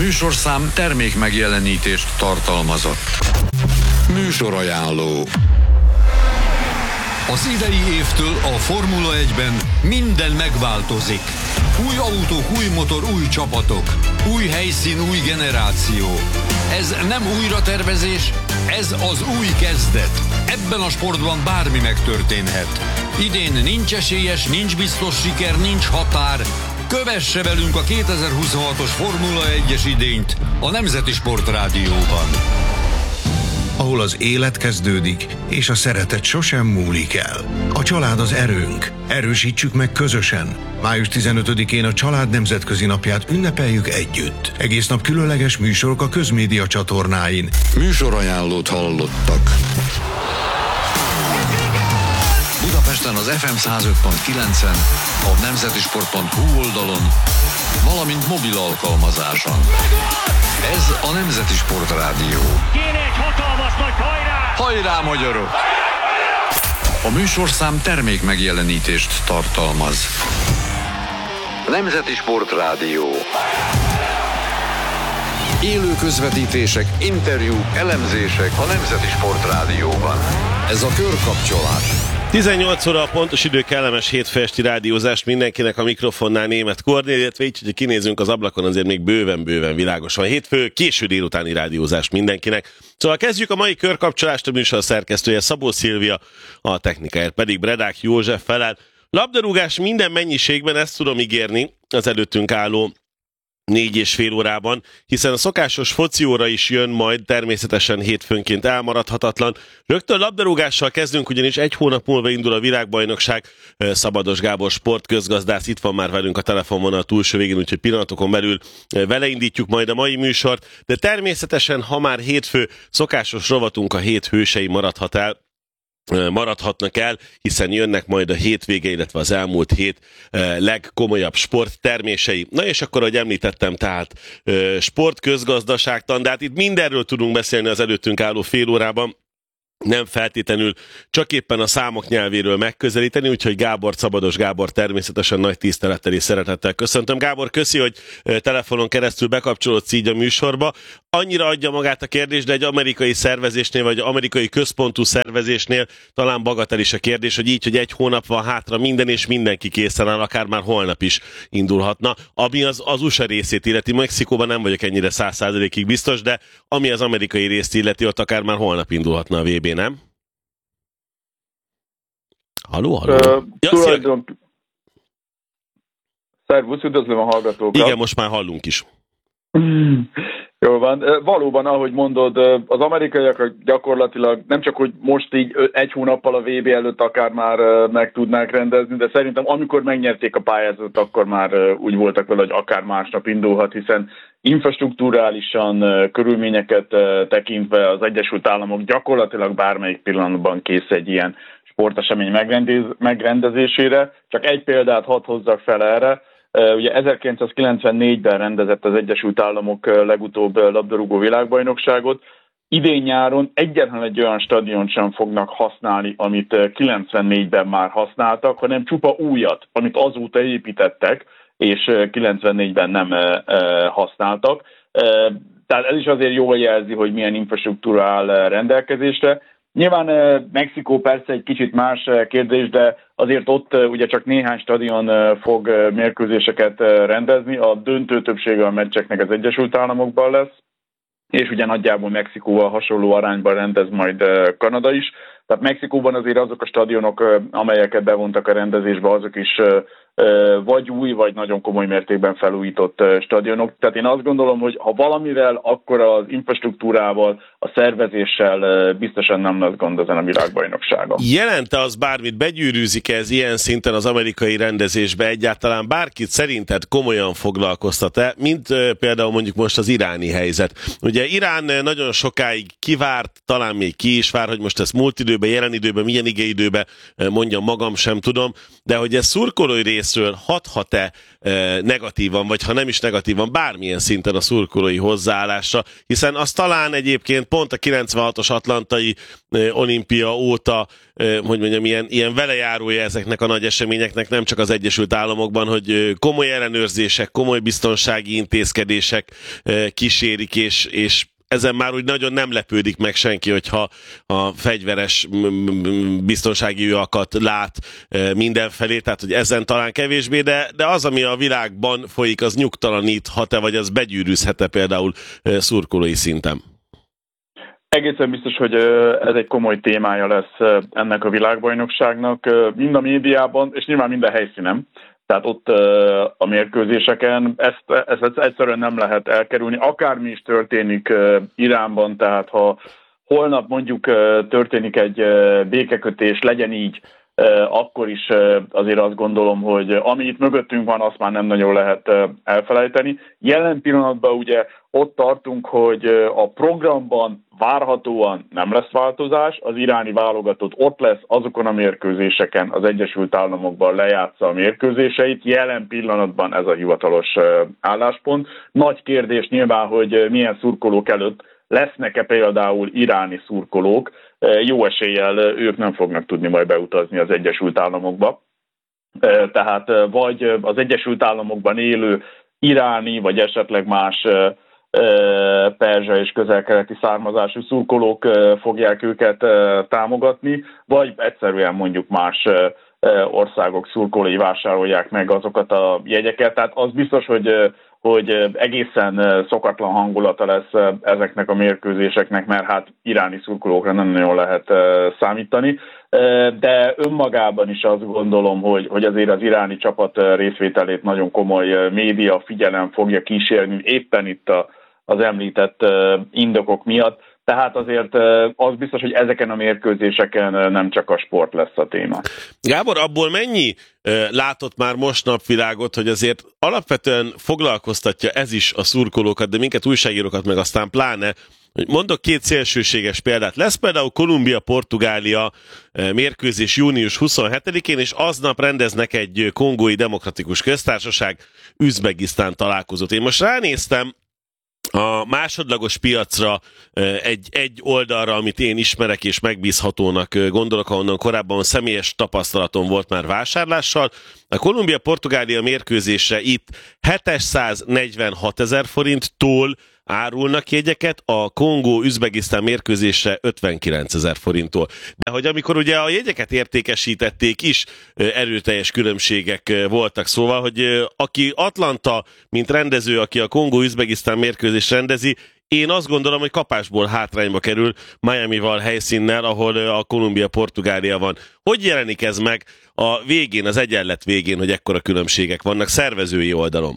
műsorszám termék megjelenítést tartalmazott. Műsorajánló. Az idei évtől a Formula 1-ben minden megváltozik. Új autók, új motor, új csapatok. Új helyszín, új generáció. Ez nem újratervezés, ez az új kezdet. Ebben a sportban bármi megtörténhet. Idén nincs esélyes, nincs biztos siker, nincs határ. Kövesse velünk a 2026-os Formula 1-es idényt a Nemzeti Sport Rádióban. Ahol az élet kezdődik, és a szeretet sosem múlik el. A család az erőnk. Erősítsük meg közösen. Május 15-én a Család Nemzetközi Napját ünnepeljük együtt. Egész nap különleges műsorok a közmédia csatornáin. Műsorajánlót hallottak. Budapesten az FM 105.9-en, a nemzetisport.hu oldalon, valamint mobil alkalmazáson. Ez a Nemzeti Sport Rádió. Kéne egy hatalmas nagy hajrá! Hajrá, magyarok! A műsorszám termék megjelenítést tartalmaz. Nemzeti Sport Rádió. Élő közvetítések, interjúk, elemzések a Nemzeti Sport Rádióban. Ez a körkapcsolás. 18 óra a pontos idő, kellemes hétfő esti rádiózást mindenkinek, a mikrofonnál Németh Kornél, illetve így, hogy kinézünk az ablakon, azért még bőven világos van. Hétfő késő délutáni rádiózást mindenkinek. Szóval kezdjük a mai körkapcsolást, a műsor szerkesztője Szabó Szilvia, a technikáért pedig Bredák József felel. Labdarúgás minden mennyiségben, ezt tudom ígérni az előttünk álló 4,5 órában, hiszen a szokásos foci óra is jön majd, természetesen hétfőnként elmaradhatatlan. Rögtön labdarúgással kezdünk, ugyanis egy hónap múlva indul a világbajnokság. Szabados Gábor sportközgazdász itt van már velünk a telefonvonal túlsó végén, úgyhogy pillanatokon belül vele indítjuk majd a mai műsort, de természetesen, ha már hétfő, szokásos rovatunk, a hét hősei maradhatnak el, hiszen jönnek majd a hétvége, illetve az elmúlt hét legkomolyabb sporttermései. Na és akkor, ahogy említettem, tehát sportközgazdaságtan, de hát itt mindenről tudunk beszélni az előttünk álló fél órában, nem feltétlenül csak éppen a számok nyelvéről megközelíteni, úgyhogy Szabados Gábor természetesen nagy tisztelettel és szeretettel köszöntöm. Gábor, köszi, hogy telefonon keresztül bekapcsolódsz így a műsorba. Annyira adja magát a kérdés, de egy amerikai szervezésnél, vagy amerikai központú szervezésnél talán bagatelis a kérdés, hogy így, hogy egy hónap van hátra, minden és mindenki készen áll, akár már holnap is indulhatna. Ami az USA részét illeti, Mexikóban nem vagyok ennyire 100%-ig biztos, de ami az amerikai részt illeti, ott akár már holnap indulhatna a VB, nem? Halló? Szervusz, üdvözlöm a hallgatókat. Igen, most már hallunk is. Jól van. Valóban, ahogy mondod, az amerikaiak gyakorlatilag nem csak, hogy most így egy hónappal a VB előtt akár már meg tudnák rendezni, de szerintem amikor megnyerték a pályázatot, akkor már úgy voltak vele, hogy akár másnap indulhat, hiszen infrastrukturálisan, körülményeket tekintve az Egyesült Államok gyakorlatilag bármelyik pillanatban kész egy ilyen sportesemény megrendezésére. Csak egy példát hadd hozzak fel erre. Ugye 1994-ben rendezett az Egyesült Államok legutóbb labdarúgó világbajnokságot. Idén nyáron egyetlen egy olyan stadiont sem fognak használni, amit 94-ben már használtak, hanem csupa újat, amit azóta építettek, és 94-ben nem használtak. Tehát ez is azért jól jelzi, hogy milyen infrastruktúra áll rendelkezésre. Nyilván Mexikó persze egy kicsit más kérdés, de azért ott ugye csak néhány stadion fog mérkőzéseket rendezni, a döntő többsége a meccseknek az Egyesült Államokban lesz, és ugye nagyjából Mexikóval hasonló arányban rendez majd Kanada is. Tehát Mexikóban azért azok a stadionok, amelyeket bevontak a rendezésbe, azok is vagy új, vagy nagyon komoly mértékben felújított stadionok. Tehát én azt gondolom, hogy ha valamivel, akkor az infrastruktúrával, a szervezéssel biztosan nem lesz gond ezen a világbajnokságon. Jelente az bármit, begyűrűzik ez ilyen szinten az amerikai rendezésbe egyáltalán? Bárkit szerinted komolyan foglalkoztat-e, mint például mondjuk most az iráni helyzet? Ugye Irán nagyon sokáig kivárt, talán még ki is vár, hogy most ezt múlt időben, jelen időben, milyen időben mondjam, magam sem tudom, de hogy ez szurkolói rész egészről hathat-e negatívan, vagy ha nem is negatívan, bármilyen szinten a szurkolói hozzáállásra, hiszen az talán egyébként pont a 96-os atlantai olimpia óta, hogy mondjam, ilyen velejárója ezeknek a nagy eseményeknek, nem csak az Egyesült Államokban, hogy komoly ellenőrzések, komoly biztonsági intézkedések kísérik, és ezen már úgy nagyon nem lepődik meg senki, hogyha a fegyveres biztonsági őakat lát mindenfelé, tehát hogy ezen talán kevésbé, de az, ami a világban folyik, az nyugtalaníthat-e, vagy az begyűrűzhet-e például szurkolói szinten? Egészen biztos, hogy ez egy komoly témája lesz ennek a világbajnokságnak, mind a médiában, és nyilván minden helyszínen. Tehát ott a mérkőzéseken ezt egyszerűen nem lehet elkerülni. Akármi is történik Iránban, tehát ha holnap mondjuk történik egy békekötés, legyen így, akkor is azért azt gondolom, hogy ami itt mögöttünk van, azt már nem nagyon lehet elfelejteni. Jelen pillanatban ugye ott tartunk, hogy a programban várhatóan nem lesz változás, az iráni válogatott ott lesz azokon a mérkőzéseken, az Egyesült Államokban lejátsza a mérkőzéseit. Jelen pillanatban ez a hivatalos álláspont. Nagy kérdés nyilván, hogy milyen szurkolók előtt lesznek-e például iráni szurkolók. Jó eséllyel ők nem fognak tudni majd beutazni az Egyesült Államokba. Tehát vagy az Egyesült Államokban élő iráni, vagy esetleg más perzsa és közel-keleti származású szurkolók fogják őket támogatni, vagy egyszerűen mondjuk más országok szurkolói vásárolják meg azokat a jegyeket. Tehát az biztos, hogy egészen szokatlan hangulata lesz ezeknek a mérkőzéseknek, mert hát iráni szurkolókra nem nagyon lehet számítani. De önmagában is azt gondolom, hogy azért az iráni csapat részvételét nagyon komoly média figyelem fogja kísérni, éppen itt az említett indokok miatt. Tehát azért az biztos, hogy ezeken a mérkőzéseken nem csak a sport lesz a téma. Gábor, abból mennyi látott már most napvilágot, hogy azért alapvetően foglalkoztatja ez is a szurkolókat, de minket újságírókat meg aztán pláne, hogy mondok két szélsőséges példát. Lesz például Kolumbia-Portugália mérkőzés június 27-én, és aznap rendeznek egy Kongói Demokratikus Köztársaság Üzbegisztán találkozót. Én most ránéztem a másodlagos piacra egy oldalra, amit én ismerek és megbízhatónak gondolok, ahonnan korábban személyes tapasztalatom volt már vásárlással. A Kolumbia-Portugália mérkőzésre itt 746 000 forinttól árulnak jegyeket, a Kongó-Üzbegisztán mérkőzésre 59 000 forinttól. De hogy amikor ugye a jegyeket értékesítették is, erőteljes különbségek voltak. Szóval, hogy aki Atlanta, mint rendező, aki a Kongó-Üzbegisztán mérkőzést rendezi, én azt gondolom, hogy kapásból hátrányba kerül Miamival helyszínnel, ahol a Kolumbia-Portugália van. Hogy jelenik ez meg a végén, az egyenlet végén, hogy ekkora különbségek vannak szervezői oldalon?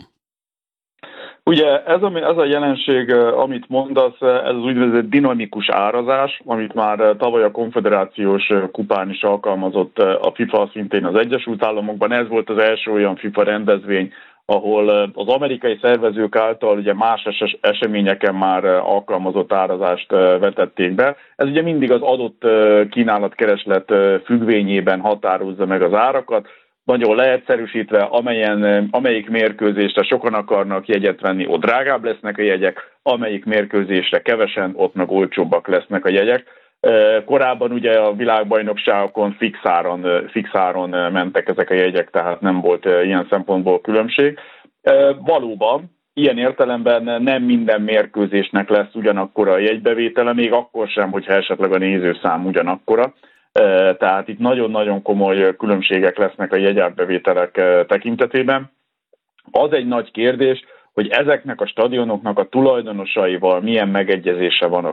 Ugye ez a jelenség, amit mondasz, ez az úgynevezett dinamikus árazás, amit már tavaly a konfederációs kupán is alkalmazott a FIFA, szintén az Egyesült Államokban. Ez volt az első olyan FIFA rendezvény, ahol az amerikai szervezők által ugye más eseményeken már alkalmazott árazást vetették be. Ez ugye mindig az adott kínálat-kereslet függvényében határozza meg az árakat. Nagyon leegyszerűsítve, amelyik mérkőzésre sokan akarnak jegyet venni, ott drágább lesznek a jegyek, amelyik mérkőzésre kevesen, ott meg olcsóbbak lesznek a jegyek. Korábban ugye a világbajnokságokon fix áron mentek ezek a jegyek, tehát nem volt ilyen szempontból különbség. Valóban, ilyen értelemben nem minden mérkőzésnek lesz ugyanakkora a jegybevétele, még akkor sem, hogyha esetleg a nézőszám ugyanakkora. Tehát itt nagyon-nagyon komoly különbségek lesznek a jegyárbevételek tekintetében. Az egy nagy kérdés, hogy ezeknek a stadionoknak a tulajdonosaival milyen megegyezése van a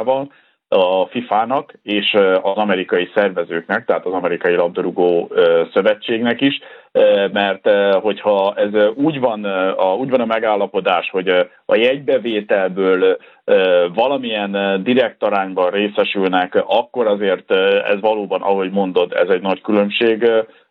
FIFA-nak és az amerikai szervezőknek, tehát az amerikai labdarúgó szövetségnek is, mert hogyha ez úgy van a megállapodás, hogy a jegybevételből valamilyen direkt arányban részesülnek, akkor azért ez valóban, ahogy mondod, ez egy nagy különbség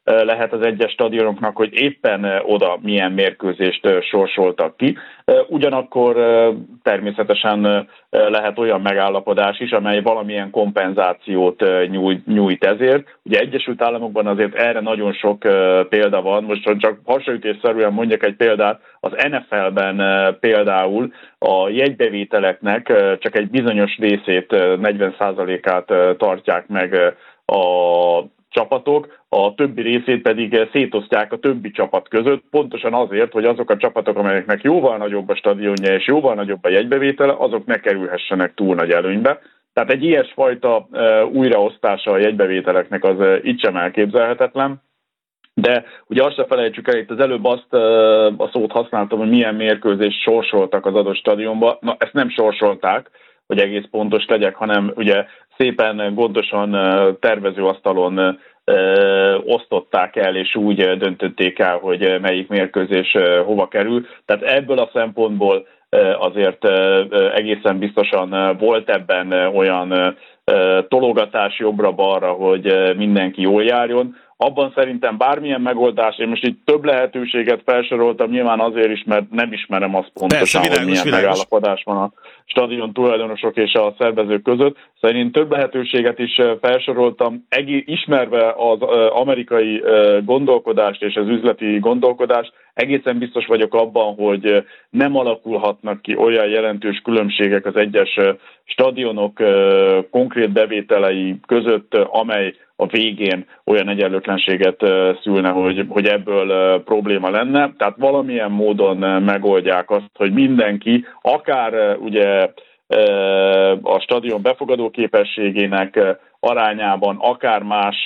lehet az egyes stadionoknak, hogy éppen oda milyen mérkőzést sorsoltak ki. Ugyanakkor természetesen lehet olyan megállapodás is, amely valamilyen kompenzációt nyújt ezért. Ugye Egyesült Államokban azért erre nagyon sok példa van, most csak hasonlítésszerűen mondjak egy példát, az NFL-ben például a jegybevételeknek csak egy bizonyos részét, 40%-át tartják meg a csapatok, a többi részét pedig szétosztják a többi csapat között, pontosan azért, hogy azok a csapatok, amelyeknek jóval nagyobb a stadionja és jóval nagyobb a jegybevétele, azok ne kerülhessenek túl nagy előnybe. Tehát egy ilyesfajta újraosztása a jegybevételeknek az itt sem elképzelhetetlen. De ugye azt se felejtsük el, itt az előbb azt a szót használtam, hogy milyen mérkőzést sorsoltak az adott stadionba. Na, ezt nem sorsolták, hogy egész pontos legyek, hanem ugye szépen gondosan tervezőasztalon osztották el, és úgy döntötték el, hogy melyik mérkőzés hova kerül. Tehát ebből a szempontból azért egészen biztosan volt ebben olyan tologatás jobbra-balra, hogy mindenki jól járjon. Abban szerintem bármilyen megoldás, én most így több lehetőséget felsoroltam, nyilván azért is, mert nem ismerem azt pontosan, hogy milyen megállapodás van a stadion tulajdonosok és a szervezők között. Szóval én több lehetőséget is felsoroltam, ismerve az amerikai gondolkodást és az üzleti gondolkodást, egészen biztos vagyok abban, hogy nem alakulhatnak ki olyan jelentős különbségek az egyes stadionok konkrét bevételei között, amely a végén olyan egyenlőtlenséget szülne, hogy ebből probléma lenne. Tehát valamilyen módon megoldják azt, hogy mindenki, akár ugye a stadion befogadó képességének arányában, akár más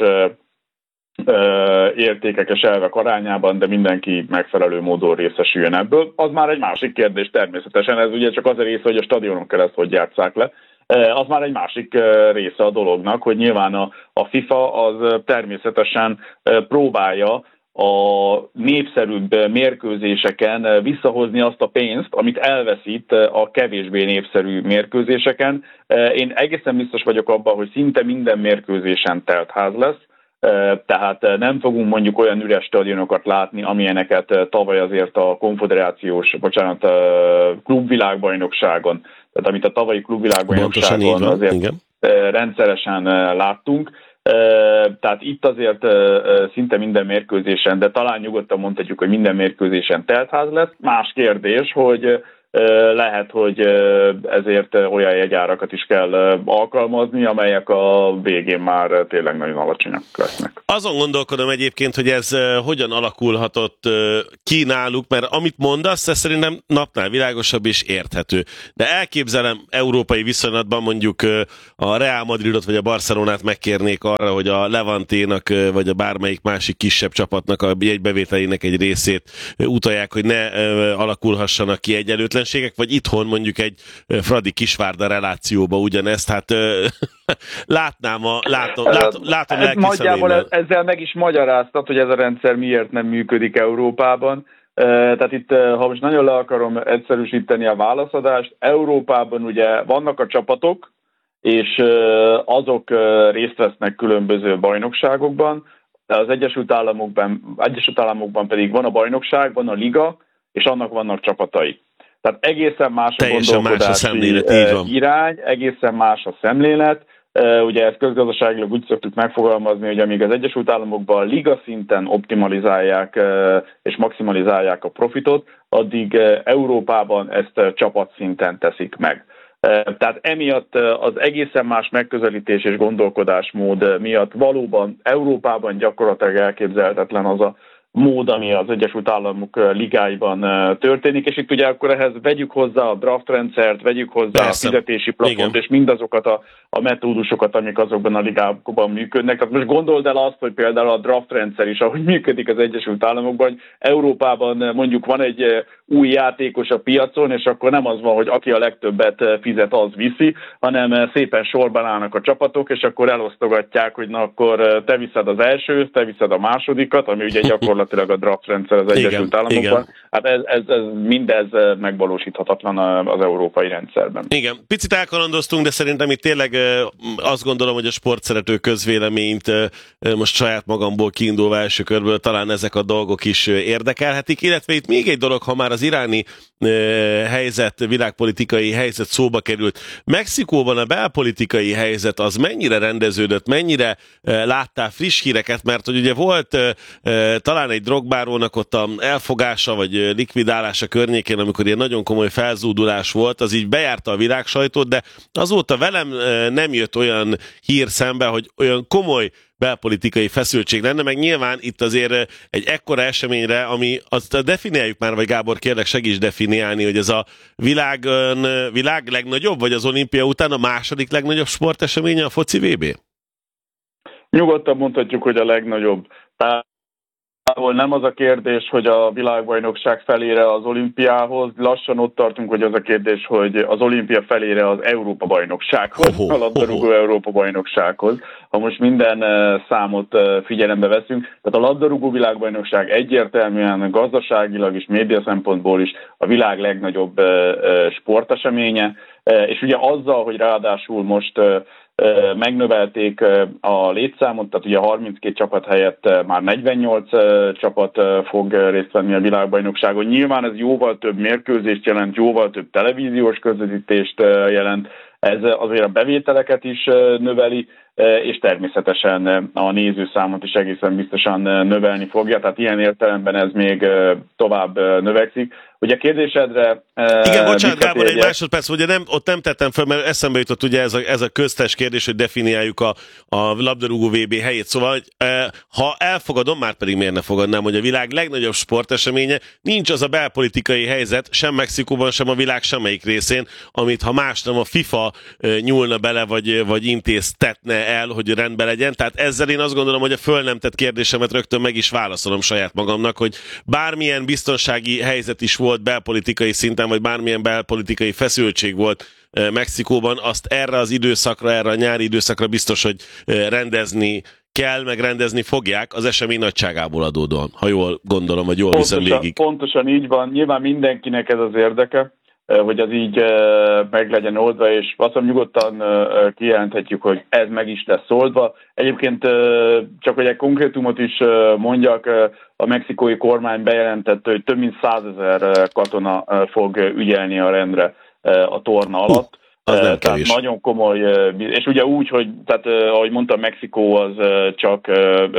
értékek és elvek arányában, de mindenki megfelelő módon részesüljön ebből. Az már egy másik kérdés természetesen, ez ugye csak az a része, hogy a stadionon keresztül hogy játsszák le. Az már egy másik része a dolognak, hogy nyilván a FIFA az természetesen próbálja a népszerűbb mérkőzéseken visszahozni azt a pénzt, amit elveszít a kevésbé népszerű mérkőzéseken. Én egészen biztos vagyok abban, hogy szinte minden mérkőzésen teltház lesz, tehát nem fogunk mondjuk olyan üres stadionokat látni, amilyeneket tavaly azért a klubvilágbajnokságon, tehát amit a tavalyi klubvilágbajnokságon azért igen, rendszeresen láttunk. Tehát itt azért szinte minden mérkőzésen, de talán nyugodtan mondhatjuk, hogy minden mérkőzésen teltház lesz. Más kérdés, hogy lehet, hogy ezért olyan jegyárakat is kell alkalmazni, amelyek a végén már tényleg nagyon alacsonyak lesznek. Azon gondolkodom egyébként, hogy ez hogyan alakulhatott ki náluk, mert amit mondasz, ez szerintem napnál világosabb és érthető. De elképzelem európai viszonylatban mondjuk a Real Madridot vagy a Barcelonát megkérnék arra, hogy a Levanténak vagy a bármelyik másik kisebb csapatnak a jegybevételének egy részét utalják, hogy ne alakulhassanak ki egyenlőtlenségek, vagy itthon mondjuk egy Fradi Kisvárda relációba ugyanezt, hát látom lelki nagyjából ezzel meg is magyaráztat, hogy ez a rendszer miért nem működik Európában. Tehát itt, ha most nagyon le akarom egyszerűsíteni a válaszadást, Európában ugye vannak a csapatok, és azok részt vesznek különböző bajnokságokban, az Egyesült Államokban pedig van a bajnokság, van a liga, és annak vannak csapatai. Tehát egészen más a gondolkodási irány, egészen más a szemlélet. Ugye ezt közgazdaságilag úgy szoktuk megfogalmazni, hogy amíg az Egyesült Államokban a liga szinten optimalizálják és maximalizálják a profitot, addig Európában ezt csapatszinten teszik meg. Tehát emiatt az egészen más megközelítés és gondolkodásmód miatt valóban Európában gyakorlatilag elképzelhetetlen az a mód, ami az Egyesült Államok ligáiban történik, és itt ugye akkor ehhez vegyük hozzá a draftrendszert, vegyük hozzá persze a fizetési plafont, és mindazokat a metódusokat, amik azokban a ligákban működnek. Tehát most gondold el azt, hogy például a draftrendszer is, ahogy működik az Egyesült Államokban, hogy Európában mondjuk van egy új játékos a piacon, és akkor nem az van, hogy aki a legtöbbet fizet, az viszi, hanem szépen sorban állnak a csapatok, és akkor elosztogatják, hogy na akkor te viszed az elsőt, te viszed a másodikat, ami ugye gyakorlatilag gyakorlatilag a draft rendszer az Egyesült Államokban. Igen. Hát ez mindez megvalósíthatatlan az európai rendszerben. Igen, picit elkalandoztunk, de szerintem itt tényleg azt gondolom, hogy a sportszerető közvéleményt most saját magamból kiindulva első körből talán ezek a dolgok is érdekelhetik, illetve itt még egy dolog, ha már az iráni helyzet, világpolitikai helyzet szóba került. Mexikóban a belpolitikai helyzet az mennyire rendeződött, mennyire láttál friss híreket, mert hogy ugye volt talán egy drogbárónak ott a elfogása vagy likvidálása környékén, amikor ilyen nagyon komoly felzúdulás volt, az így bejárta a világ sajtót, de azóta velem nem jött olyan hír szembe, hogy olyan komoly belpolitikai feszültség lenne, meg nyilván itt azért egy ekkora eseményre, ami azt definiáljuk már, vagy Gábor, kérlek segíts definiálni, hogy ez a világ legnagyobb, vagy az olimpia után a második legnagyobb sporteseménye a foci VB? Nyugodtan mondhatjuk, hogy a legnagyobb. Nem az a kérdés, hogy a világbajnokság felére az olimpiához, lassan ott tartunk, hogy az a kérdés, hogy az olimpia felére az Európa-bajnoksághoz, a labdarúgó Európa-bajnoksághoz. Ha most minden számot figyelembe veszünk, tehát a labdarúgó világbajnokság egyértelműen gazdaságilag és média szempontból is a világ legnagyobb sporteseménye, és ugye azzal, hogy ráadásul most megnövelték a létszámot, tehát ugye 32 csapat helyett már 48 csapat fog részt venni a világbajnokságon. Nyilván ez jóval több mérkőzést jelent, jóval több televíziós közvetítést jelent, ez azért a bevételeket is növeli, és természetesen a nézőszámot is egészen biztosan növelni fogja, tehát ilyen értelemben ez még tovább növekszik. Ugye a kérdésedre... Igen, bocsánat, Gábor, egy másodperc, ugye ott nem tettem fel, mert eszembe jutott ugye ez a köztes kérdés, hogy definiáljuk a labdarúgó VB helyét. Szóval, ha elfogadom, már pedig miért ne fogadnám, hogy a világ legnagyobb sporteseménye, nincs az a belpolitikai helyzet, sem Mexikóban, sem a világ semmelyik részén, amit ha más nem a FIFA nyúlna bele, vagy intéztetne el, hogy rendben legyen. Tehát ezzel én azt gondolom, hogy a föl nem tett kérdésemet rögtön meg is válaszolom saját magamnak, hogy bármilyen biztonsági helyzet is volt belpolitikai szinten, vagy bármilyen belpolitikai feszültség volt Mexikóban, azt erre az időszakra, erre a nyári időszakra biztos, hogy rendezni kell, meg rendezni fogják az esemény nagyságából adódóan, ha jól gondolom, vagy jól viszem végig. Pontosan így van. Nyilván mindenkinek ez az érdeke, hogy az így meg legyen oldva, és azt nyugodtan kijelenthetjük, hogy ez meg is lesz oldva. Egyébként csak hogy egy konkrétumot is mondjak, a mexikói kormány bejelentette, hogy több mint 100 000 katona fog ügyelni a rendre a torna alatt. Tehát nagyon komoly, és ugye úgy, hogy, tehát ahogy mondtam, Mexikó az csak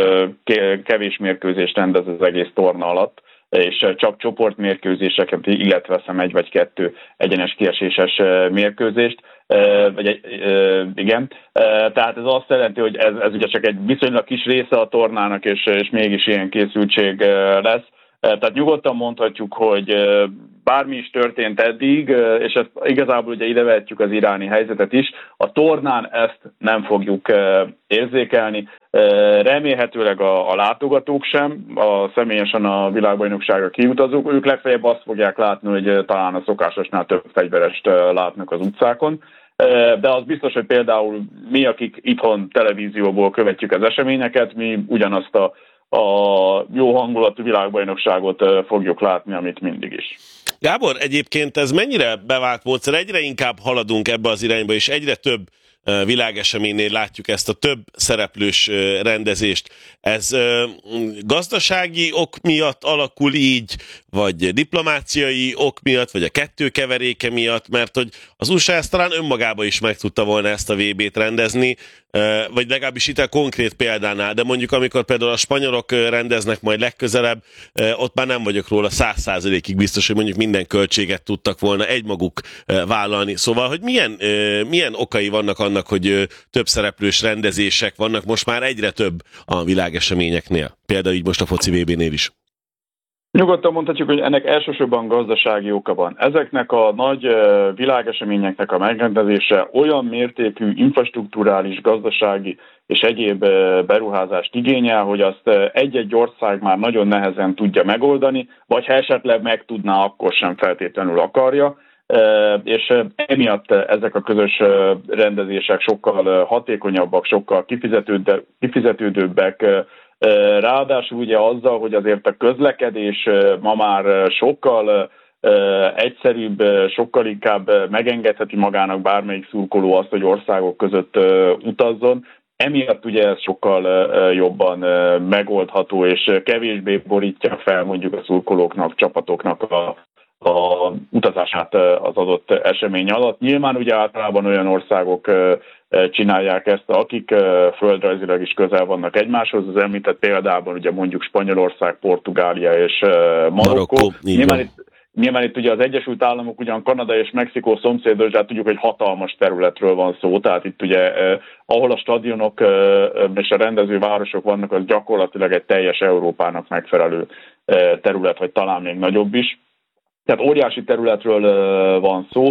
kevés mérkőzést rendez az egész torna alatt, és csak csoportmérkőzéseket, illetve veszem 1 vagy 2 egyenes kieséses mérkőzést. Igen. Tehát ez azt jelenti, hogy ez ugye csak egy viszonylag kis része a tornának, és mégis ilyen készültség lesz. Tehát nyugodtan mondhatjuk, hogy bármi is történt eddig, és ezt igazából ugye ide vehetjük az iráni helyzetet is, a tornán ezt nem fogjuk érzékelni. Remélhetőleg a látogatók sem, személyesen a világbajnokságra kiutazók, ők legfeljebb azt fogják látni, hogy talán a szokásosnál több fegyverest látnak az utcákon. De az biztos, hogy például mi, akik itthon televízióból követjük az eseményeket, mi ugyanazt a jó hangulatú világbajnokságot fogjuk látni, amit mindig is. Gábor, egyébként ez mennyire bevált módszer? Egyre inkább haladunk ebbe az irányba, és egyre több világeseménynél látjuk ezt a több szereplős rendezést. Ez gazdasági ok miatt alakul így, vagy diplomáciai ok miatt, vagy a kettő keveréke miatt, mert hogy az USA ezt talán önmagában is meg tudta volna ezt a VB-t rendezni, vagy legalábbis itt a konkrét példánál, de mondjuk amikor például a spanyolok rendeznek majd legközelebb, ott már nem vagyok róla 100%-ig biztos, hogy mondjuk minden költséget tudtak volna egymaguk vállalni. Szóval, hogy milyen okai vannak annak, hogy több szereplős rendezések vannak most már egyre több a világeseményeknél, például így most a foci VB-nél is. Nyugodtan mondhatjuk, hogy ennek elsősorban gazdasági oka van. Ezeknek a nagy világeseményeknek a megrendezése olyan mértékű infrastrukturális, gazdasági és egyéb beruházást igényel, hogy azt egy-egy ország már nagyon nehezen tudja megoldani, vagy ha esetleg meg tudná, akkor sem feltétlenül akarja. És emiatt ezek a közös rendezések sokkal hatékonyabbak, sokkal kifizetődőbbek, Ráadásul ugye azzal, hogy azért a közlekedés ma már sokkal egyszerűbb, sokkal inkább megengedheti magának bármelyik szurkoló azt, hogy országok között utazzon. Emiatt ugye ez sokkal jobban megoldható, és kevésbé borítja fel mondjuk a szurkolóknak, csapatoknak a utazását az adott esemény alatt. Nyilván ugye általában olyan országok csinálják ezt, akik földrajzilag is közel vannak egymáshoz. Az említett példában ugye mondjuk Spanyolország, Portugália és Marokkó. Nyilván itt ugye az Egyesült Államok, ugyan Kanada és Mexikó szomszédos, de hát tudjuk, hogy hatalmas területről van szó, tehát itt ugye ahol a stadionok és a rendezővárosok vannak, az gyakorlatilag egy teljes Európának megfelelő terület, vagy talán még nagyobb is. Tehát óriási területről van szó,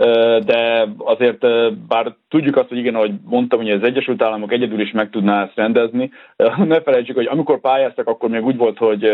de azért bár tudjuk azt, hogy igen, ahogy mondtam, hogy az Egyesült Államok egyedül is meg tudná ezt rendezni, ne felejtsük, hogy amikor pályáztak, akkor még úgy volt, hogy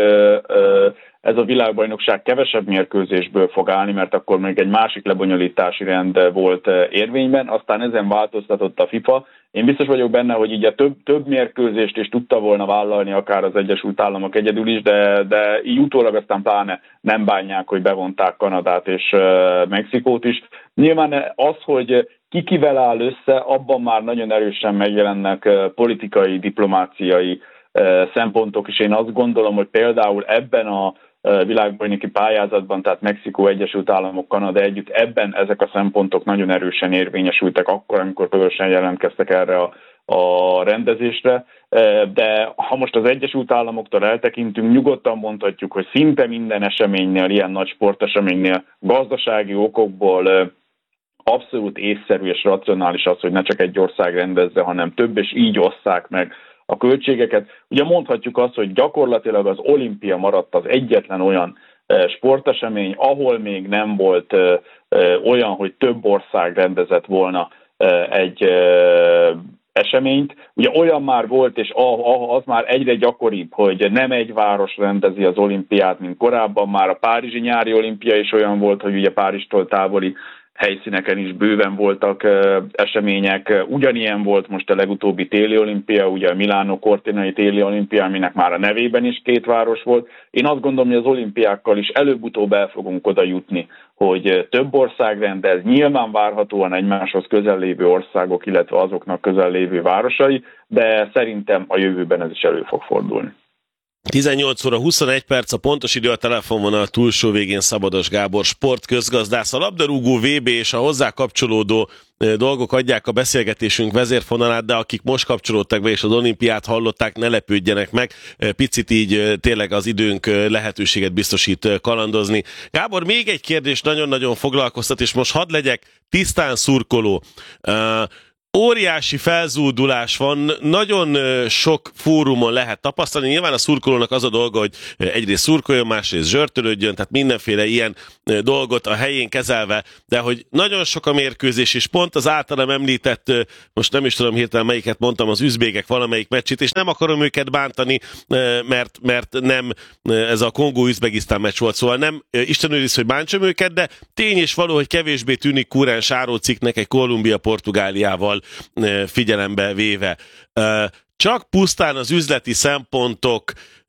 ez a világbajnokság kevesebb mérkőzésből fog állni, mert akkor még egy másik lebonyolítási rend volt érvényben, aztán ezen változtatott a FIFA. Én biztos vagyok benne, hogy így a több mérkőzést is tudta volna vállalni akár az Egyesült Államok egyedül is, de így utólag aztán pláne nem bánják, hogy bevonták Kanadát és Mexikót is. Nyilván az, hogy ki kivel áll össze, abban már nagyon erősen megjelennek politikai, diplomáciai szempontok is. Én azt gondolom, hogy például ebben a világbajnoki pályázatban, tehát Mexikó, Egyesült Államok, Kanada együtt, ebben ezek a szempontok nagyon erősen érvényesültek akkor, amikor közösen jelentkeztek erre a rendezésre. De ha most az Egyesült Államoktól eltekintünk, nyugodtan mondhatjuk, hogy szinte minden eseménynél, ilyen nagy sporteseménynél gazdasági okokból abszolút észszerű és racionális az, hogy ne csak egy ország rendezze, hanem több, és így osszák meg a költségeket. Ugye mondhatjuk azt, hogy gyakorlatilag az olimpia maradt az egyetlen olyan sportesemény, ahol még nem volt olyan, hogy több ország rendezett volna egy eseményt. Ugye olyan már volt, és az már egyre gyakoribb, hogy nem egy város rendezi az olimpiát, mint korábban. Már a párizsi nyári olimpia is olyan volt, hogy ugye Párizstól távoli helyszíneken is bőven voltak események. Ugyanilyen volt most a legutóbbi téli olimpia, ugye a Milánó Cortinai téli olimpia, aminek már a nevében is két város volt. Én azt gondolom, hogy az olimpiákkal is előbb-utóbb el fogunk oda jutni, hogy több ország rendez, nyilván várhatóan egymáshoz közel lévő országok, illetve azoknak közel lévő városai, de szerintem a jövőben ez is elő fog fordulni. 18 óra 21 perc, a pontos idő, a telefonvonal túlsó végén Szabados Gábor sportközgazdász. A labdarúgó VB és a hozzá kapcsolódó dolgok adják a beszélgetésünk vezérfonalát, de akik most kapcsolódtak be és az olimpiát hallották, ne lepődjenek meg. Picit így tényleg az időnk lehetőséget biztosít kalandozni. Gábor, még egy kérdés nagyon-nagyon foglalkoztat, és most hadd legyek tisztán szurkoló. Óriási felzúdulás van, nagyon sok fórumon lehet tapasztalni. Nyilván a szurkolónak az a dolga, hogy egyrészt szurkoljon, másrészt zsörtölődjön, tehát mindenféle ilyen dolgot a helyén kezelve, de hogy nagyon sok a mérkőzés, és pont az általam említett, most nem is tudom hirtelen melyiket mondtam, az üzbégek valamelyik meccsét, és nem akarom őket bántani, mert nem ez a Kongó-Üzbegisztán meccs volt, szóval nem Isten őriz, hogy bántsam őket, de tény és való, hogy kevésbé tűnik kúrens árócikknek egy Kolumbia-Portugáliával figyelembe véve. Csak pusztán az üzleti szempontok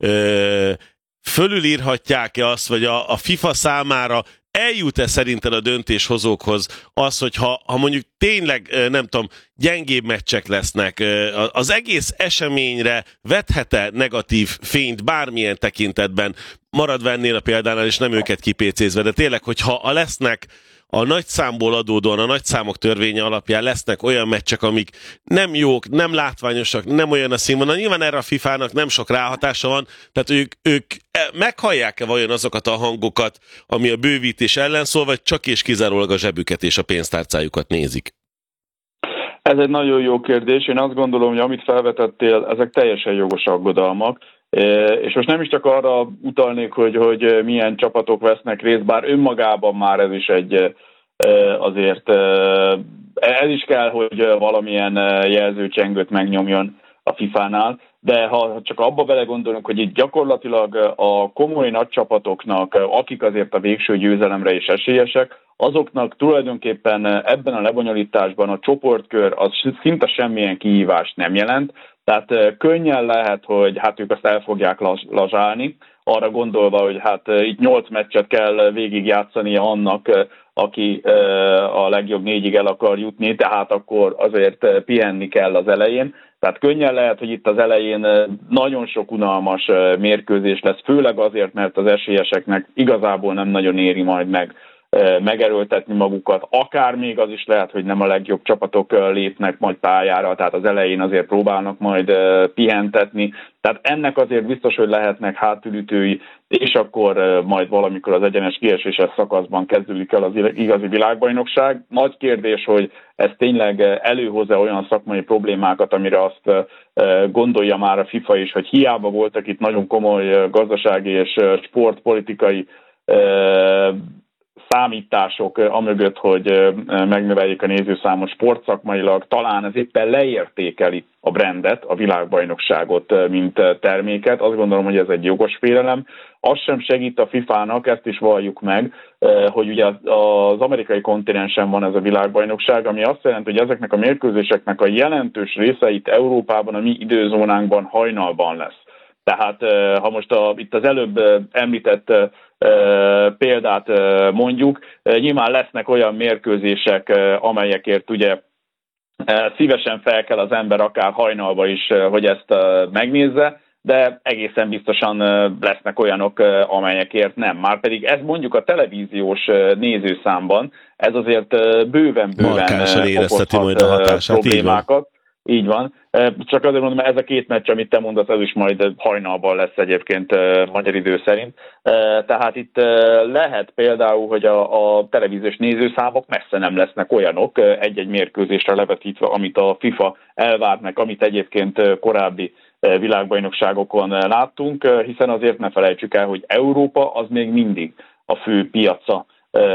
fölülírhatják-e azt, vagy a FIFA számára eljut-e szerinted a döntéshozókhoz az, hogy ha mondjuk tényleg, nem tudom, gyengébb meccsek lesznek, az egész eseményre vethet-e negatív fényt bármilyen tekintetben, maradva ennél a példánál, és nem őket kipécézve, de tényleg, hogyha lesznek a nagy számból adódóan, a nagy számok törvénye alapján lesznek olyan meccsek, amik nem jók, nem látványosak, nem olyan a színvonal. Nyilván erre a FIFA-nak nem sok ráhatása van, tehát ők meghallják-e vajon azokat a hangokat, ami a bővítés ellen szól, vagy csak és kizárólag a zsebüket és a pénztárcájukat nézik? Ez egy nagyon jó kérdés. Én azt gondolom, hogy amit felvetettél, ezek teljesen jogos aggodalmak. És most nem is csak arra utalnék, hogy milyen csapatok vesznek részt, bár önmagában már ez is egy azért, ez is kell, hogy valamilyen jelzőcsengőt megnyomjon a FIFA-nál, de ha csak abba belegondolunk, hogy itt gyakorlatilag a komoly nagy csapatoknak, akik azért a végső győzelemre is esélyesek, azoknak tulajdonképpen ebben a lebonyolításban a csoportkör az szinte semmilyen kihívást nem jelent. Tehát könnyen lehet, hogy hát ők azt el fogják lazsálni, arra gondolva, hogy hát itt 8 meccset kell végigjátszania annak, aki a legjobb 4-ig el akar jutni, tehát akkor azért pihenni kell az elején. Tehát könnyen lehet, hogy itt az elején nagyon sok unalmas mérkőzés lesz, főleg azért, mert az esélyeseknek igazából nem nagyon éri majd megerőltetni magukat. Akár még az is lehet, hogy nem a legjobb csapatok lépnek majd pályára, tehát az elején azért próbálnak majd pihentetni. Tehát ennek azért biztos, hogy lehetnek hátulütői, és akkor majd valamikor az egyenes kieséses szakaszban kezdődik el az igazi világbajnokság. Nagy kérdés, hogy ez tényleg előhozza olyan szakmai problémákat, amire azt gondolja már a FIFA is, hogy hiába voltak itt nagyon komoly gazdasági és sportpolitikai számítások amögött, hogy megnöveljék a nézőszámot sportszakmailag, talán ez éppen leértékeli a brandet, a világbajnokságot, mint terméket. Azt gondolom, hogy ez egy jogos félelem. Az sem segít a FIFA-nak, ezt is valljuk meg, hogy ugye az amerikai kontinensen van ez a világbajnokság, ami azt jelenti, hogy ezeknek a mérkőzéseknek a jelentős része itt Európában, a mi időzónánkban hajnalban lesz. Tehát ha most itt az előbb említett példát mondjuk, nyilván lesznek olyan mérkőzések, amelyekért ugye szívesen fel kell az ember akár hajnalba is, hogy ezt megnézze, de egészen biztosan lesznek olyanok, amelyekért nem. Márpedig ez mondjuk a televíziós nézőszámban, ez azért bőven okozhat problémákat. Így van. Csak azért mondom, ez a 2 meccs, amit te mondasz, ez is majd hajnalban lesz egyébként magyar idő szerint. Tehát itt lehet például, hogy a televíziós nézőszámok messze nem lesznek olyanok egy-egy mérkőzésre levetítve, amit a FIFA elvár meg, amit egyébként korábbi világbajnokságokon láttunk, hiszen azért ne felejtsük el, hogy Európa az még mindig a fő piaca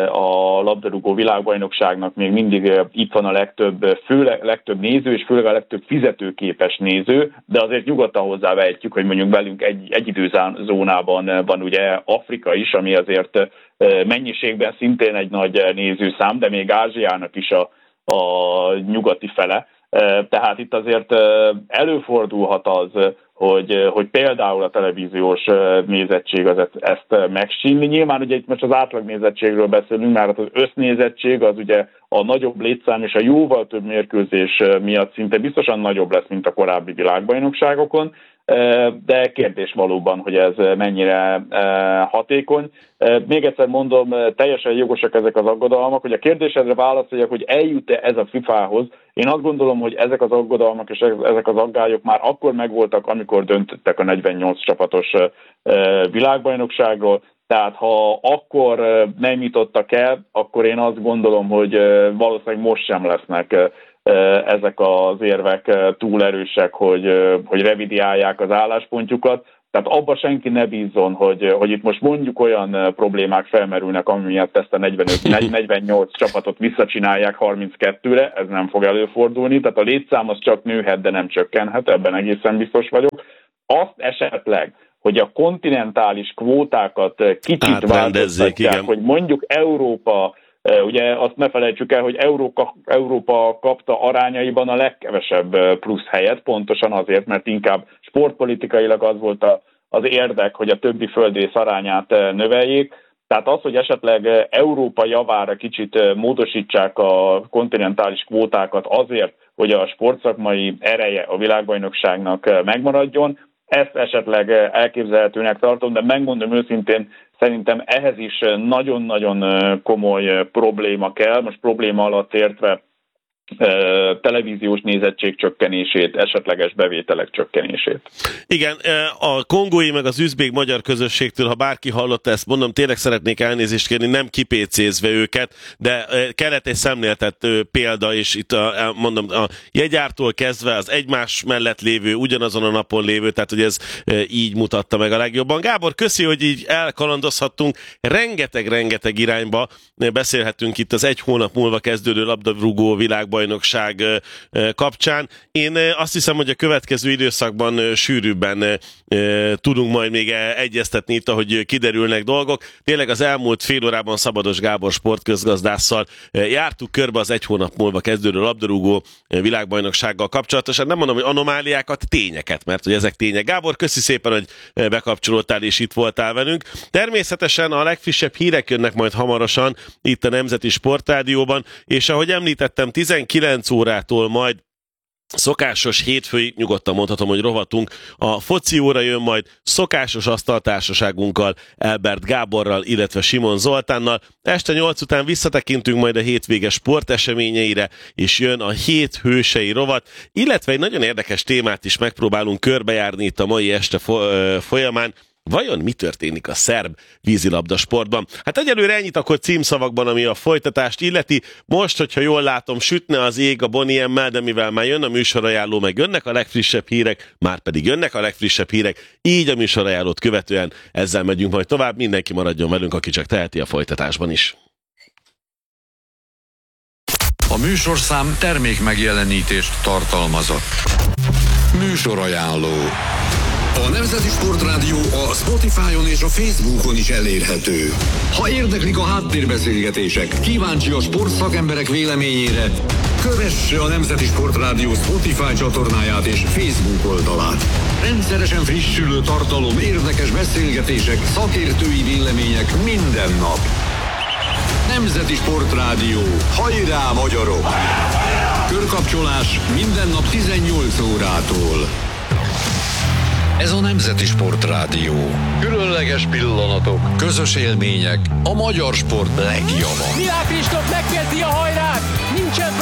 a labdarúgó világbajnokságnak, még mindig itt van a legtöbb néző, és főleg a legtöbb fizetőképes néző, de azért nyugodtan hozzávehetjük, hogy mondjuk velünk egy időzónában van ugye Afrika is, ami azért mennyiségben szintén egy nagy nézőszám, de még Ázsiának is a nyugati fele. Tehát itt azért előfordulhat az, hogy például a televíziós nézettség az ezt megsínli. Nyilván ugye itt most az átlagnézettségről beszélünk, mert az össznézettség az ugye a nagyobb létszám és a jóval több mérkőzés miatt szinte biztosan nagyobb lesz, mint a korábbi világbajnokságokon, de kérdés valóban, hogy ez mennyire hatékony. Még egyszer mondom, teljesen jogosak ezek az aggodalmak, hogy a kérdésedre válaszoljak, hogy eljut-e ez a FIFA-hoz. Én azt gondolom, hogy ezek az aggodalmak és ezek az aggályok már akkor megvoltak, amikor döntöttek a 48 csapatos világbajnokságról. Tehát ha akkor nem jutottak el, akkor én azt gondolom, hogy valószínűleg most sem lesznek ezek az érvek túl erősek, hogy revidiálják az álláspontjukat. Tehát abba senki ne bízzon, hogy itt most mondjuk olyan problémák felmerülnek, ami miatt ezt a 48 csapatot visszacsinálják 32-re, ez nem fog előfordulni. Tehát a létszám az csak nőhet, de nem csökkenhet, ebben egészen biztos vagyok. Azt esetleg, hogy a kontinentális kvótákat kicsit változtatják, hogy mondjuk Európa, ugye azt ne felejtsük el, hogy Európa kapta arányaiban a legkevesebb plusz helyet, pontosan azért, mert inkább sportpolitikailag az volt az érdek, hogy a többi földrész arányát növeljék. Tehát az, hogy esetleg Európa javára kicsit módosítsák a kontinentális kvótákat azért, hogy a sportszakmai ereje a világbajnokságnak megmaradjon, ezt esetleg elképzelhetőnek tartom, de megmondom őszintén, szerintem ehhez is nagyon-nagyon komoly probléma kell, most probléma alatt értve televíziós nézettség csökkenését, esetleges bevételek csökkenését. Igen, a kongói meg az üzbék magyar közösségtől, ha bárki hallotta ezt, mondom, tényleg szeretnék elnézést kérni, nem kipécézve őket, de kellett egy szemléltető példa, és itt mondom, a jegyártól kezdve az egymás mellett lévő, ugyanazon a napon lévő, tehát hogy ez így mutatta meg a legjobban. Gábor, köszi, hogy így elkalandozhattunk, rengeteg irányba beszélhetünk itt az 1 hónap múlva kezdődő labdarúgó világban világbajnokság kapcsán. Én azt hiszem, hogy a következő időszakban sűrűbben tudunk majd még egyeztetni itt, ahogy kiderülnek dolgok. Tényleg az elmúlt fél órában Szabados Gábor sportközgazdásszal jártuk körbe az 1 hónap múlva kezdődő labdarúgó világbajnoksággal kapcsolatosan. Nem mondom, hogy anomáliákat, tényeket, mert hogy ezek tények. Gábor, köszi szépen, hogy bekapcsolódtál és itt voltál velünk. Természetesen a legfrissebb hírek jönnek majd hamarosan itt a Nemzeti Sportrádióban, és ahogy említettem, 19 órától majd szokásos hétfői, nyugodtan mondhatom, hogy rovatunk. A foci óra jön majd szokásos asztaltársaságunkkal, Elbert Gáborral, illetve Simon Zoltánnal. Este 8 után visszatekintünk majd a hétvége sporteseményeire, és jön a hét hősei rovat, illetve egy nagyon érdekes témát is megpróbálunk körbejárni itt a mai este folyamán. Vajon mi történik a szerb vízilabda sportban? Hát egyelőre ennyit akkor címszavakban, ami a folytatást illeti. Most, hogyha jól látom, sütne az ég a Boniemmel, de mivel már jön a műsorajánló, meg jönnek a legfrissebb hírek, már pedig jönnek a legfrissebb hírek, így a műsorajánlót követően ezzel megyünk majd tovább. Mindenki maradjon velünk, aki csak teheti a folytatásban is. A műsorszám termék megjelenítést tartalmazott. Műsorajánló. A Nemzeti Sportrádió a Spotify-on és a Facebookon is elérhető. Ha érdeklik a háttérbeszélgetések, kíváncsi a sportszakemberek véleményére, kövesse a Nemzeti Sportrádió Spotify csatornáját és Facebook oldalát. Rendszeresen frissülő tartalom, érdekes beszélgetések, szakértői vélemények minden nap. Nemzeti Sportrádió. Hajrá, magyarok! Körkapcsolás minden nap 18 órától. Ez a Nemzeti Sportrádió. Különleges pillanatok, közös élmények, a magyar sport legjava. Milák Kristóf megkezdi a hajrát! Nincsen